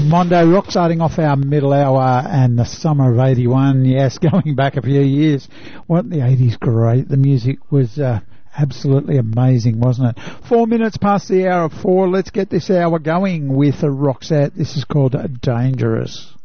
Mondo Rock starting off our middle hour, and the summer of 81. Yes, going back a few years. Weren't the 80s great? The music was absolutely amazing, wasn't it? 4 minutes past the hour of 4. Let's get this hour going with a Roxette. This is called Dangerous.